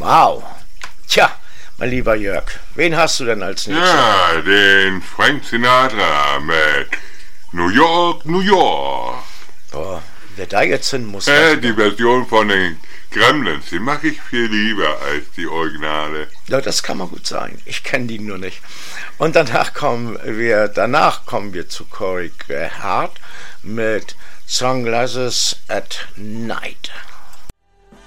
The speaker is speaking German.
Wow. Tja, mein lieber Jörg, wen hast du denn als nächstes? Ja, den Frank Sinatra mit New York, New York. Boah, wer da jetzt hin muss. Die Version von den Gremlins, die mag ich viel lieber als die Originale. Ja, das kann mal gut sein. Ich kenne die nur nicht. Und danach kommen wir zu Corey Hart mit Sunglasses at Night.